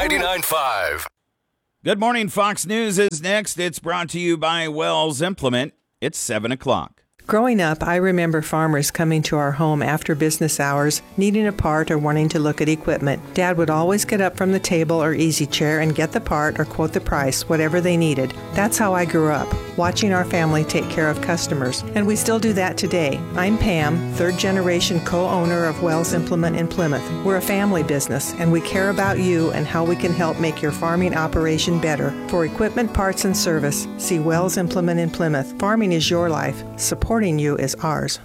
99.5. Good morning, Fox News is next. It's brought to you by Wells Implement. It's 7 o'clock. Growing up, I remember farmers coming to our home after business hours, needing a part or wanting to look at equipment. Dad would always get up from the table or easy chair and get the part or quote the price, whatever they needed. That's how I grew up, watching our family take care of customers. And we still do that today. I'm Pam, third generation co-owner of Wells Implement in Plymouth. We're a family business, and we care about you and how we can help make your farming operation better. For equipment, parts, and service, see Wells Implement in Plymouth. Farming is your life. Supporting you is ours.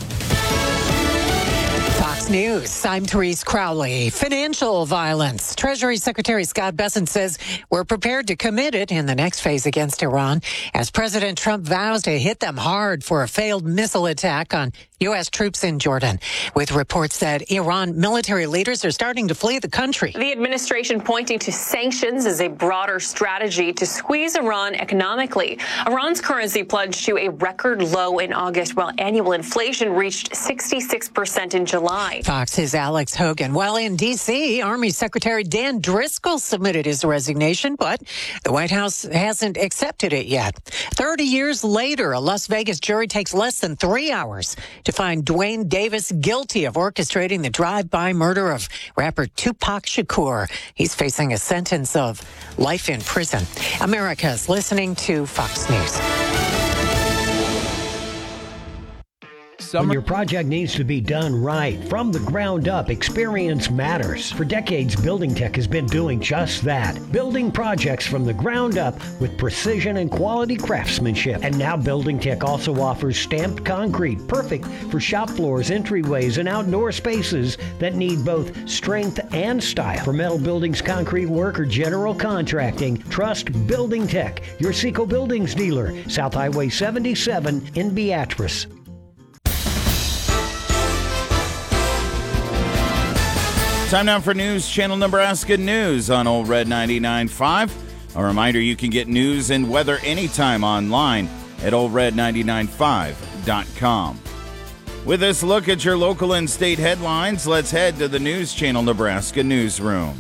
Fox News, I'm Therese Crowley. Financial violence. Treasury Secretary Scott Bessent says we're prepared to commit it in the next phase against Iran as President Trump vows to hit them hard for a failed missile attack on U.S. troops in Jordan, with reports that Iran military leaders are starting to flee the country. The administration pointing to sanctions as a broader strategy to squeeze Iran economically. Iran's currency plunged to a record low in August, while annual inflation reached 66% in July. Fox's Alex Hogan. While in D.C., Army Secretary Dan Driscoll submitted his resignation, but the White House hasn't accepted it yet. 30 years later, a Las Vegas jury takes less than 3 hours to find Dwayne Davis guilty of orchestrating the drive-by murder of rapper Tupac Shakur. He's facing a sentence of life in prison. America's listening to Fox News. When your project needs to be done right, from the ground up, experience matters. For decades, Building Tech has been doing just that. Building projects from the ground up with precision and quality craftsmanship. And now Building Tech also offers stamped concrete, perfect for shop floors, entryways, and outdoor spaces that need both strength and style. For metal buildings, concrete work, or general contracting, trust Building Tech, your Seco Buildings dealer, South Highway 77 in Beatrice. Time now for News Channel Nebraska News on Old Red 99.5. A reminder, you can get news and weather anytime online at oldred995.com. With this look at your local and state headlines, let's head to the News Channel Nebraska newsroom.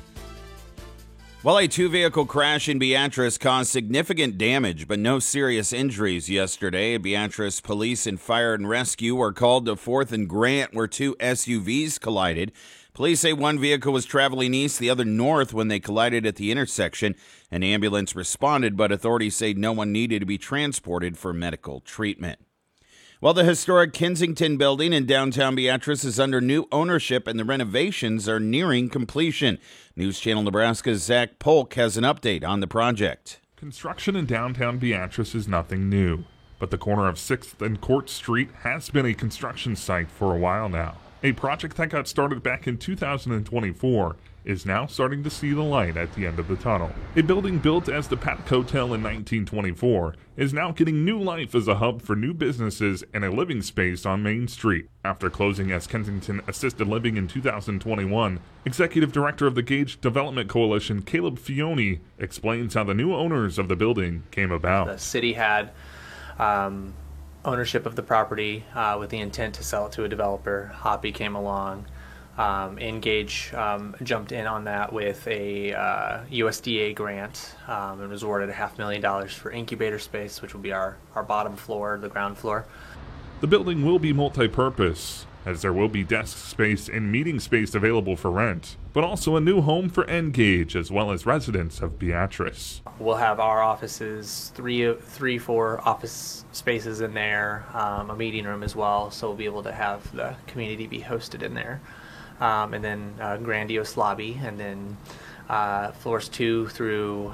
Well, a two-vehicle crash in Beatrice caused significant damage, but no serious injuries yesterday. Beatrice Police and Fire and Rescue were called to 4th and Grant, where two SUVs collided. Police say one vehicle was traveling east, the other north when they collided at the intersection. An ambulance responded, but authorities say no one needed to be transported for medical treatment. Well, the historic Kensington building in downtown Beatrice is under new ownership and the renovations are nearing completion. News Channel Nebraska's Zach Polk has an update on the project. Construction in downtown Beatrice is nothing new, but the corner of 6th and Court Street has been a construction site for a while now. A project that got started back in 2024 is now starting to see the light at the end of the tunnel. A building built as the Paddock Hotel in 1924 is now getting new life as a hub for new businesses and a living space on Main Street. After closing as Kensington Assisted Living in 2021, Executive Director of the Gage Development Coalition, Caleb Fione, explains how the new owners of the building came about. The city had ownership of the property with the intent to sell it to a developer. Hoppy came along. Engage jumped in on that with a USDA grant and was awarded $500,000 for incubator space, which will be our bottom floor, the ground floor. The building will be multi-purpose, as there will be desk space and meeting space available for rent, but also a new home for Engage as well as residents of Beatrice. We'll have our offices, four office spaces in there, a meeting room as well, so we'll be able to have the community be hosted in there. And then a grandiose lobby, and then floors 2 through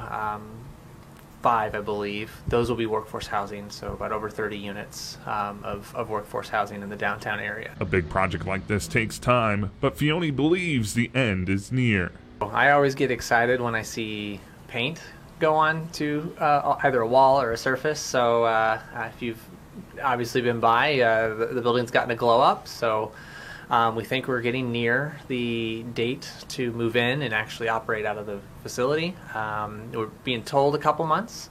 5, I believe. Those will be workforce housing, so about over 30 units of workforce housing in the downtown area. A big project like this takes time, but Fione believes the end is near. I always get excited when I see paint go on to either a wall or a surface, so if you've obviously been by, the building's gotten a glow up, so we think we're getting near the date to move in and actually operate out of the facility. We're being told a couple months,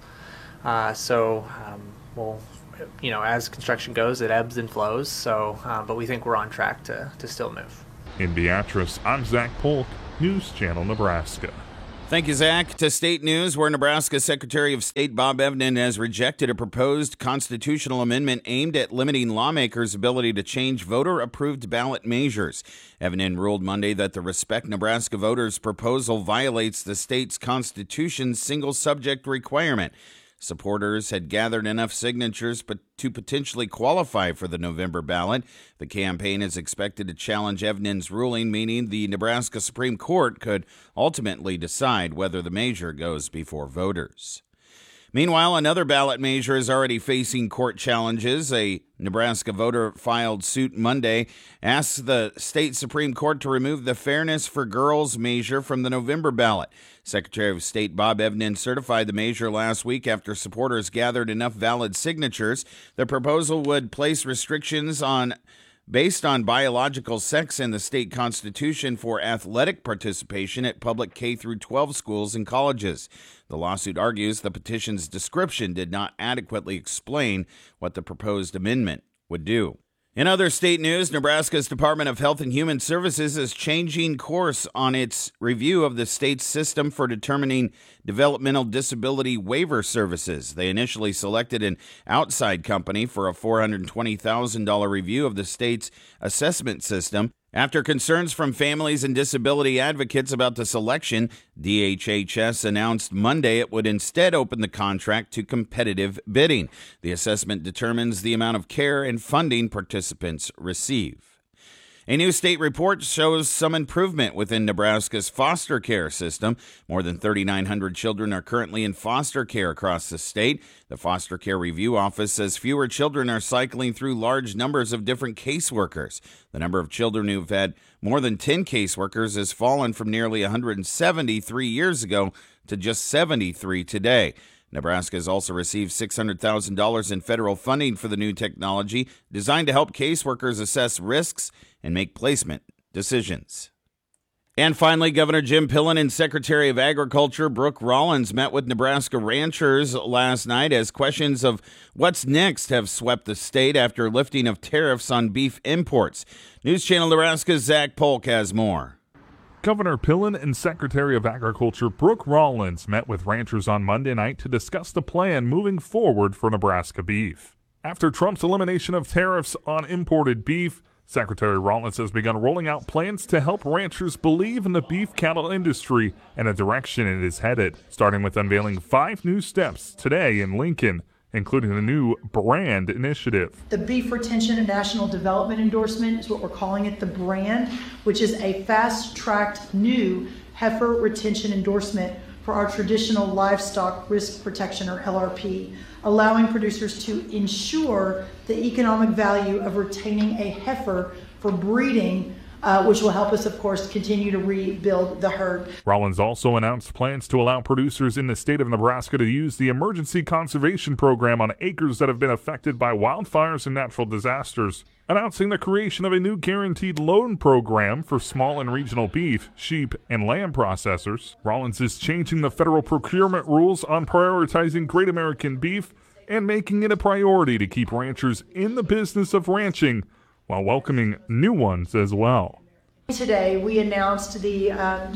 so we'll, as construction goes, it ebbs and flows. So, but we think we're on track to still move. In Beatrice, I'm Zach Polk, News Channel Nebraska. Thank you, Zach. To state news, where Nebraska Secretary of State Bob Evnen has rejected a proposed constitutional amendment aimed at limiting lawmakers' ability to change voter-approved ballot measures. Evnen ruled Monday that the Respect Nebraska Voters proposal violates the state's constitution's single-subject requirement. Supporters had gathered enough signatures to potentially qualify for the November ballot. The campaign is expected to challenge Evnen's ruling, meaning the Nebraska Supreme Court could ultimately decide whether the measure goes before voters. Meanwhile, another ballot measure is already facing court challenges. A Nebraska voter filed suit Monday, asks the state Supreme Court to remove the Fairness for Girls measure from the November ballot. Secretary of State Bob Evnen certified the measure last week after supporters gathered enough valid signatures. The proposal would place restrictions based on biological sex in the state constitution for athletic participation at public K-12 schools and colleges. The lawsuit argues the petition's description did not adequately explain what the proposed amendment would do. In other state news, Nebraska's Department of Health and Human Services is changing course on its review of the state's system for determining developmental disability waiver services. They initially selected an outside company for a $420,000 review of the state's assessment system. After concerns from families and disability advocates about the selection, DHHS announced Monday it would instead open the contract to competitive bidding. The assessment determines the amount of care and funding participants receive. A new state report shows some improvement within Nebraska's foster care system. More than 3,900 children are currently in foster care across the state. The Foster Care Review Office says fewer children are cycling through large numbers of different caseworkers. The number of children who've had more than 10 caseworkers has fallen from nearly 173 years ago to just 73 today. Nebraska has also received $600,000 in federal funding for the new technology designed to help caseworkers assess risks and make placement decisions. And finally, Governor Jim Pillen and Secretary of Agriculture Brooke Rollins met with Nebraska ranchers last night as questions of what's next have swept the state after lifting of tariffs on beef imports. News Channel Nebraska's Zach Polk has more. Governor Pillen and Secretary of Agriculture Brooke Rollins met with ranchers on Monday night to discuss the plan moving forward for Nebraska beef. After Trump's elimination of tariffs on imported beef, Secretary Rollins has begun rolling out plans to help ranchers believe in the beef cattle industry and the direction it is headed, starting with unveiling 5 new steps today in Lincoln, including the new brand initiative. The Beef Retention and National Development Endorsement is what we're calling it, the brand, which is a fast-tracked new heifer retention endorsement for our traditional livestock risk protection, or LRP, allowing producers to ensure the economic value of retaining a heifer for breeding, which will help us, of course, continue to rebuild the herd. Rollins also announced plans to allow producers in the state of Nebraska to use the Emergency Conservation Program on acres that have been affected by wildfires and natural disasters, announcing the creation of a new guaranteed loan program for small and regional beef, sheep, and lamb processors. Rollins is changing the federal procurement rules on prioritizing Great American beef and making it a priority to keep ranchers in the business of ranching while welcoming new ones as well. Today, we announced the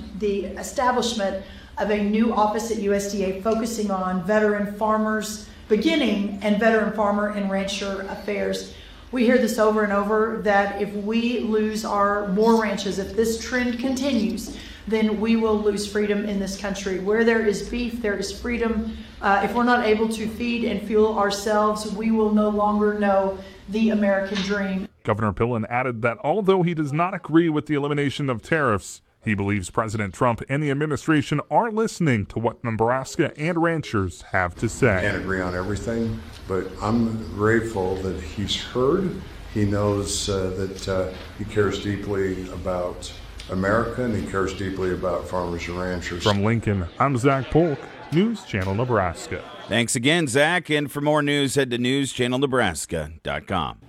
establishment of a new office at USDA focusing on veteran farmers beginning and veteran farmer and rancher affairs. We hear this over and over that if we lose more ranches, if this trend continues, then we will lose freedom in this country. Where there is beef, there is freedom. If we're not able to feed and fuel ourselves, we will no longer know the American dream. Governor Pillen added that although he does not agree with the elimination of tariffs, he believes President Trump and the administration are listening to what Nebraska and ranchers have to say. Can't agree on everything, but I'm grateful that he's heard. He knows that he cares deeply about America, and he cares deeply about farmers and ranchers. From Lincoln, I'm Zach Polk, News Channel Nebraska. Thanks again, Zach. And for more news, head to newschannelnebraska.com.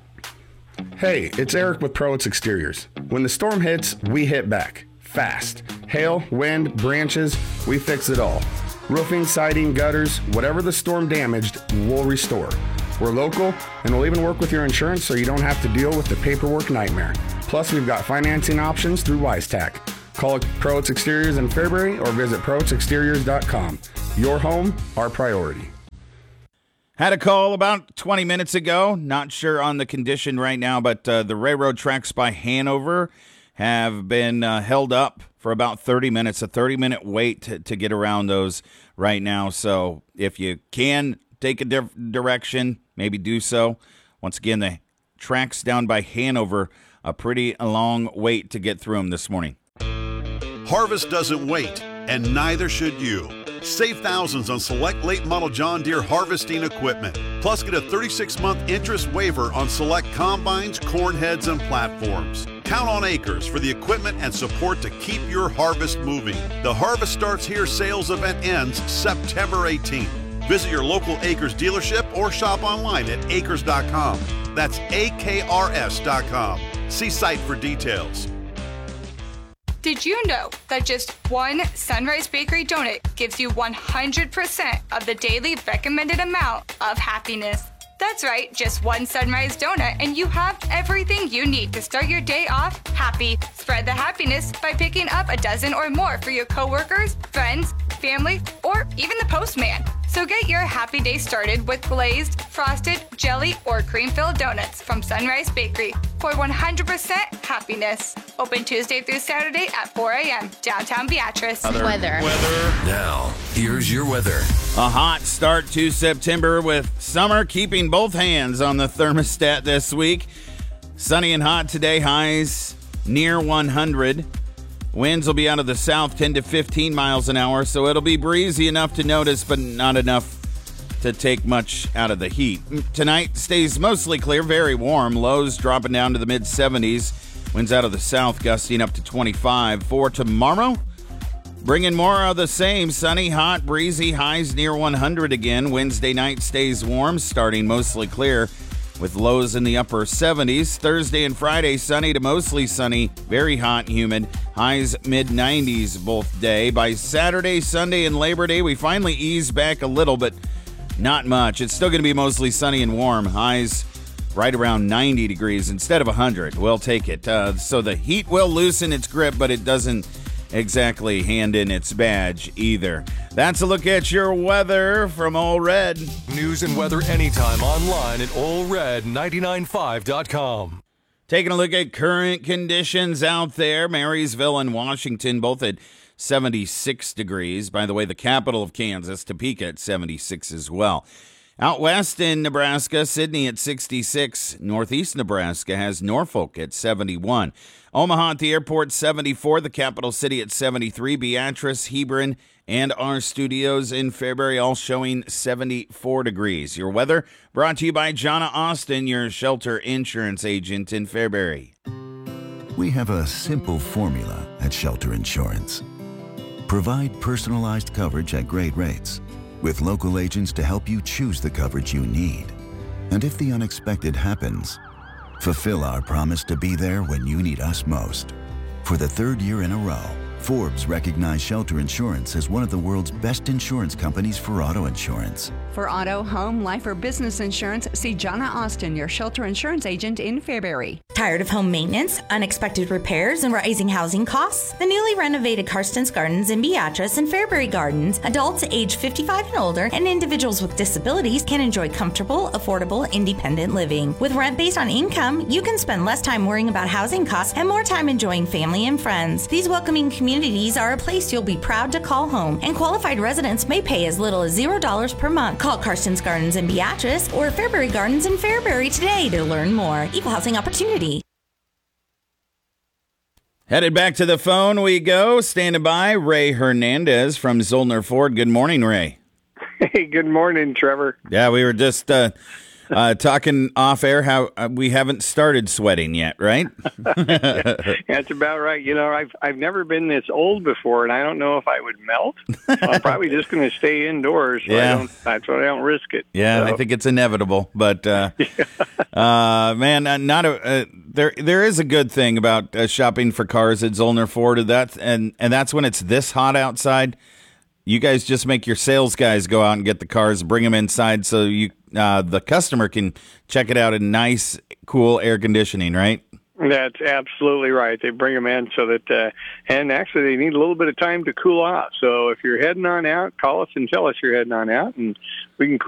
Hey, it's Eric with Prowitz Exteriors. When the storm hits, we hit back. Fast. Hail, wind, branches, we fix it all. Roofing, siding, gutters, whatever the storm damaged, we'll restore. We're local, and we'll even work with your insurance so you don't have to deal with the paperwork nightmare. Plus, we've got financing options through Wisetack. Call Proates Exteriors in Fairbury or visit ProatesExteriors.com. Your home, our priority. Had a call about 20 minutes ago. Not sure on the condition right now, but the railroad tracks by Hanover have been held up for about 30 minutes, a 30-minute wait to get around those right now. So if you can take a direction, maybe do so. Once again, the tracks down by Hanover, a pretty long wait to get through them this morning. Harvest doesn't wait, and neither should you. Save thousands on select late model John Deere harvesting equipment. Plus, get a 36-month interest waiver on select combines, corn heads, and platforms. Count on Acres for the equipment and support to keep your harvest moving. The Harvest Starts Here sales event ends September 18th. Visit your local Acres dealership or shop online at acres.com. That's AKRS.com. See site for details. Did you know that just one Sunrise Bakery donut gives you 100% of the daily recommended amount of happiness? That's right, just one Sunrise donut and you have everything you need to start your day off happy. Spread the happiness by picking up a dozen or more for your coworkers, friends, family, or even the postman. So get your happy day started with glazed, frosted, jelly, or cream-filled donuts from Sunrise Bakery for 100% happiness. Open Tuesday through Saturday at 4 a.m. downtown Beatrice. Weather. Now, here's your weather. A hot start to September with summer keeping both hands on the thermostat this week. Sunny and hot today, highs near 100. Winds will be out of the south 10 to 15 miles an hour, so it'll be breezy enough to notice, but not enough to take much out of the heat. Tonight stays mostly clear, very warm. Lows dropping down to the mid-70s. Winds out of the south gusting up to 25. For tomorrow, bringing more of the same. Sunny, hot, breezy, highs near 100 again. Wednesday night stays warm, starting mostly clear with lows in the upper 70s. Thursday and Friday, sunny to mostly sunny, very hot and humid. Highs mid-90s both day. By Saturday, Sunday, and Labor Day, we finally ease back a little, but not much. It's still going to be mostly sunny and warm. Highs right around 90 degrees instead of 100. We'll take it. So the heat will loosen its grip, but it doesn't exactly hand in its badge either. That's a look at your weather from Ole Red. News and weather anytime online at OleRed995.com. Taking a look at current conditions out there. Marysville and Washington both at 76 degrees. By the way, the capital of Kansas, Topeka, at 76 as well. Out west in Nebraska, Sidney at 66. Northeast Nebraska has Norfolk at 71. Omaha at the airport, 74. The capital city at 73. Beatrice, Hebron, and our studios in Fairbury all showing 74 degrees. Your weather brought to you by Jonna Austin, your shelter insurance agent in Fairbury. We have a simple formula at Shelter Insurance. Provide personalized coverage at great rates, with local agents to help you choose the coverage you need. And if the unexpected happens, fulfill our promise to be there when you need us most. For the third year in a row, Forbes recognized Shelter Insurance as one of the world's best insurance companies for auto insurance. For auto, home, life, or business insurance, see Jonna Austin, your shelter insurance agent in Fairbury. Tired of home maintenance, unexpected repairs, and rising housing costs? The newly renovated Karsten's Gardens in Beatrice and Fairbury Gardens, adults age 55 and older, and individuals with disabilities can enjoy comfortable, affordable, independent living. With rent based on income, you can spend less time worrying about housing costs and more time enjoying family and friends. These welcoming communities are a place you'll be proud to call home, and qualified residents may pay as little as $0 per month. Call Karsten's Gardens in Beatrice or Fairbury Gardens in Fairbury today to learn more. Equal housing opportunity. Headed back to the phone we go. Standing by, Ray Hernandez from Zollner Ford. Good morning, Ray. Hey, good morning, Trevor. Yeah, we were just talking off air how we haven't started sweating yet, right? That's about right. You know, I've never been this old before, and I don't know if I would melt. I'm probably just going to stay indoors. So yeah. That's why I don't risk it. Yeah, so. I think it's inevitable. But, man, there is a good thing about shopping for cars at Zollner Ford. And that's when it's this hot outside. You guys just make your sales guys go out and get the cars, bring them inside so the customer can check it out in nice, cool air conditioning, right? That's absolutely right. They bring them in so that, and actually they need a little bit of time to cool off. So if you're heading on out, call us and tell us you're heading on out, and we can cool